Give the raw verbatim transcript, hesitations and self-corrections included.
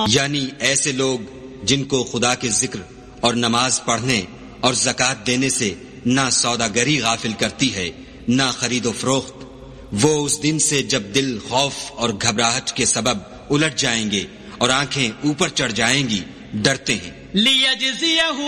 यानी ऐसे लोग जिनको खुदा के जिक्र और नमाज पढ़ने और ज़कात देने से ना सौदागरी गाफिल करती है, ना खरीदो फरोख्त। वो उस दिन से जब दिल खौफ और घबराहट के सबब उलट जाएंगे और आंखें ऊपर चढ़ जाएंगी, डरते हैं।